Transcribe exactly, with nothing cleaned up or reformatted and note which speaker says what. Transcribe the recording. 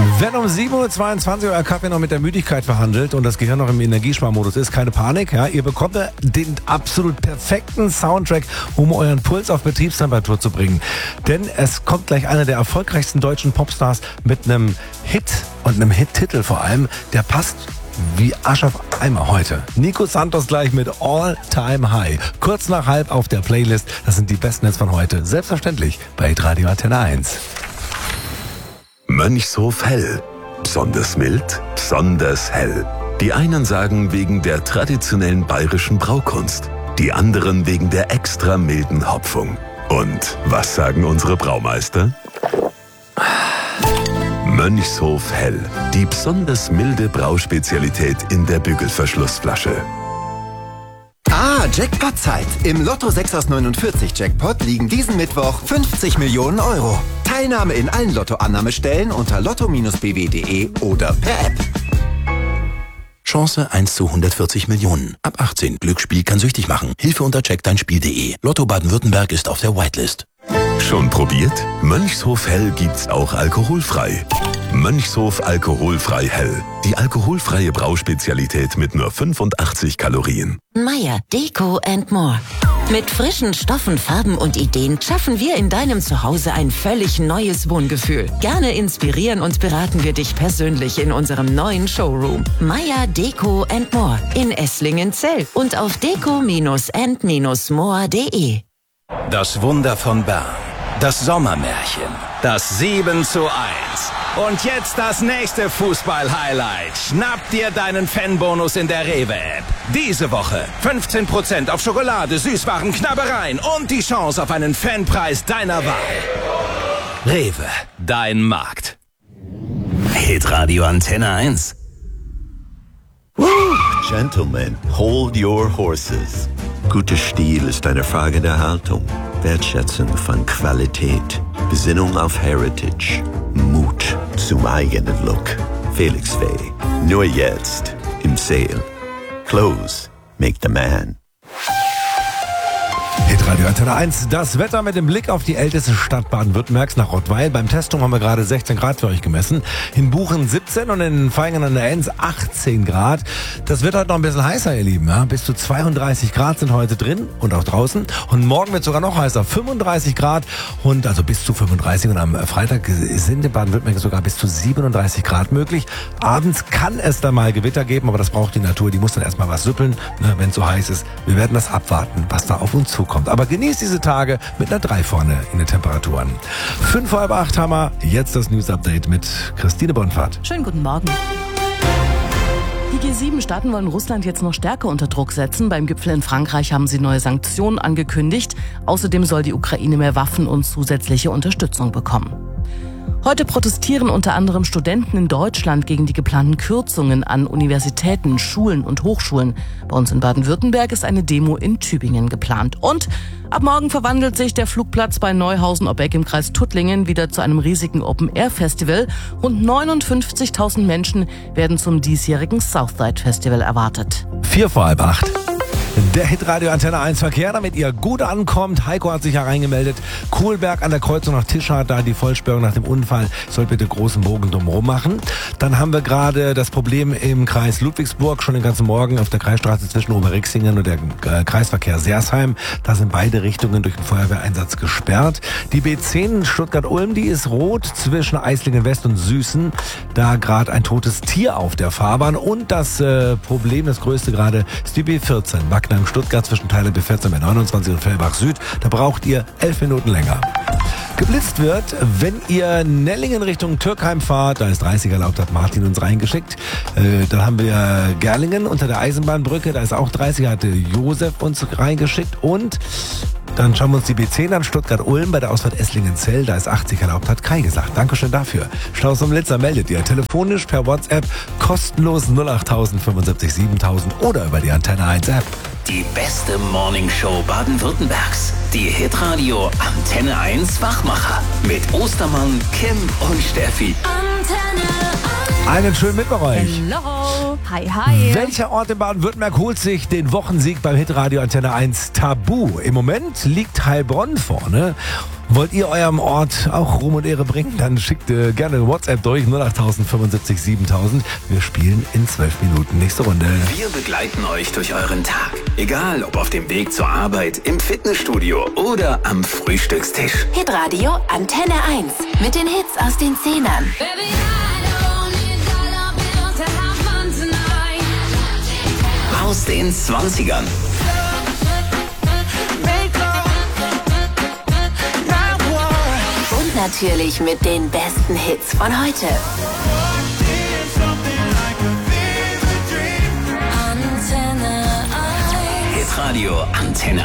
Speaker 1: Wenn um sieben Uhr zweiundzwanzig euer Kaffee noch mit der Müdigkeit verhandelt und das Gehirn noch im Energiesparmodus ist, keine Panik. Ja, ihr bekommt den absolut perfekten Soundtrack, um euren Puls auf Betriebstemperatur zu bringen. Denn es kommt gleich einer der erfolgreichsten deutschen Popstars mit einem Hit und einem Hit-Titel vor allem, der passt wie Arsch auf Eimer heute. Nico Santos gleich mit All Time High. Kurz nach halb auf der Playlist. Das sind die besten Hits von heute. Selbstverständlich bei Hitradio Antenne eins.
Speaker 2: Mönchshof Hell. Besonders mild, besonders hell. Die einen sagen wegen der traditionellen bayerischen Braukunst. Die anderen wegen der extra milden Hopfung. Und was sagen unsere Braumeister? Mönchshof Hell. Die besonders milde Brauspezialität in der Bügelverschlussflasche.
Speaker 3: Ah, Jackpot-Zeit. Im Lotto sechs aus neunundvierzig Jackpot liegen diesen Mittwoch fünfzig Millionen Euro. Teilnahme in allen Lottoannahmestellen unter lotto Bindestrich b w punkt d e oder per App.
Speaker 4: Chance eins zu hundertvierzig Millionen. Ab achtzehn. Glücksspiel kann süchtig machen. Hilfe unter check dein Spiel punkt d e. Lotto Baden-Württemberg ist auf der Whitelist.
Speaker 2: Schon probiert? Mönchshof Hell gibt's auch alkoholfrei. Mönchshof Alkoholfrei Hell. Die alkoholfreie Brauspezialität mit nur fünfundachtzig Kalorien.
Speaker 5: Meier Deko and More. Mit frischen Stoffen, Farben und Ideen schaffen wir in deinem Zuhause ein völlig neues Wohngefühl. Gerne inspirieren und beraten wir dich persönlich in unserem neuen Showroom. Meier Deko and More in Esslingen-Zell und auf deko and more punkt d e.
Speaker 6: Das Wunder von Bern. Das Sommermärchen. Das sieben zu eins. Und jetzt das nächste Fußball-Highlight. Schnapp dir deinen Fanbonus in der Rewe-App. Diese Woche fünfzehn Prozent auf Schokolade, Süßwaren, Knabbereien und die Chance auf einen Fanpreis deiner Wahl. Rewe, dein Markt.
Speaker 4: Hitradio Antenne eins.
Speaker 7: Woo! Gentlemen, hold your horses. Guter Stil ist eine Frage der Haltung, Wertschätzung von Qualität, Besinnung auf Heritage, Mut zum eigenen Look. Felix Fay, nur jetzt im Sale. Clothes make the man.
Speaker 1: Hitradio Antenne eins, das Wetter mit dem Blick auf die älteste Stadt Baden-Württembergs nach Rottweil. Beim Testung haben wir gerade sechzehn Grad für euch gemessen. In Buchen siebzehn und in Vaihingen an der Enns achtzehn Grad. Das wird heute noch ein bisschen heißer, ihr Lieben. Ja? Bis zu zweiunddreißig Grad sind heute drin und auch draußen. Und morgen wird sogar noch heißer, fünfunddreißig Grad und also bis zu fünfunddreißig. Und am Freitag sind in Baden-Württemberg sogar bis zu siebenunddreißig Grad möglich. Abends kann es dann mal Gewitter geben, aber das braucht die Natur. Die muss dann erstmal was süppeln, ne, wenn es so heiß ist. Wir werden das abwarten, was da auf uns zukommt. Aber genießt diese Tage mit einer drei vorne in den Temperaturen. Fünf vor halb acht haben wir jetzt das News-Update mit Christine Bonfahrt.
Speaker 8: Schönen guten Morgen. Die G sieben Staaten wollen Russland jetzt noch stärker unter Druck setzen. Beim Gipfel in Frankreich haben sie neue Sanktionen angekündigt. Außerdem soll die Ukraine mehr Waffen und zusätzliche Unterstützung bekommen. Heute protestieren unter anderem Studenten in Deutschland gegen die geplanten Kürzungen an Universitäten, Schulen und Hochschulen. Bei uns in Baden-Württemberg ist eine Demo in Tübingen geplant. Und ab morgen verwandelt sich der Flugplatz bei Neuhausen-Obbeck im Kreis Tuttlingen wieder zu einem riesigen Open-Air-Festival. Rund neunundfünfzigtausend Menschen werden zum diesjährigen Southside-Festival erwartet.
Speaker 1: Vier vor halb acht. Der Hitradio Antenne eins Verkehr, damit ihr gut ankommt. Heiko hat sich hereingemeldet. Kohlberg an der Kreuzung nach Tischhardt, da die Vollsperrung nach dem Unfall. Soll bitte großen Bogen drumherum machen. Dann haben wir gerade das Problem im Kreis Ludwigsburg, schon den ganzen Morgen auf der Kreisstraße zwischen Oberrixingen und der äh, Kreisverkehr Sersheim. Da sind beide Richtungen durch den Feuerwehreinsatz gesperrt. Die B zehn Stuttgart-Ulm, die ist rot zwischen Eislingen West und Süßen. Da gerade ein totes Tier auf der Fahrbahn. Und das äh, Problem, das größte gerade, ist die B vierzehn. Wacknang Stuttgart zwischen Teile B vierzehn, B neunundzwanzig und Fellbach Süd. Da braucht ihr elf Minuten länger. Geblitzt wird, wenn ihr Nellingen Richtung Türkheim fahrt, da ist dreißig erlaubt, hat Martin uns reingeschickt. Äh, dann haben wir Gerlingen unter der Eisenbahnbrücke, da ist auch dreißig, hatte Josef uns reingeschickt. Und dann schauen wir uns die B zehn an, Stuttgart-Ulm bei der Ausfahrt Esslingen-Zell, da ist achtzig erlaubt, hat Kai gesagt. Dankeschön dafür. Staus um Litzer meldet ihr telefonisch per WhatsApp kostenlos null acht fünfundsiebzig siebentausend oder über die Antenne eins App.
Speaker 4: Die beste Morningshow Baden-Württembergs. Die Hitradio Antenne eins Wachmacher. Mit Ostermann, Kim und Steffi.
Speaker 5: Antenne eins.
Speaker 1: Einen schönen Mittwoch euch.
Speaker 9: Hello. Hi, hi.
Speaker 1: Welcher Ort in Baden-Württemberg holt sich den Wochensieg beim Hitradio Antenne eins Tabu? Im Moment liegt Heilbronn vorne. Wollt ihr eurem Ort auch Ruhm und Ehre bringen? Dann schickt äh, gerne eine WhatsApp durch null acht null null fünfundsiebzig siebentausend. Wir spielen in zwölf Minuten. Nächste Runde.
Speaker 6: Wir begleiten euch durch euren Tag. Egal, ob auf dem Weg zur Arbeit, im Fitnessstudio oder am Frühstückstisch.
Speaker 5: Hitradio Antenne eins. Mit den Hits aus den Zehnern.
Speaker 6: Aus den Zwanzigern.
Speaker 5: Und natürlich mit den besten Hits von heute.
Speaker 6: Hitradio Antenne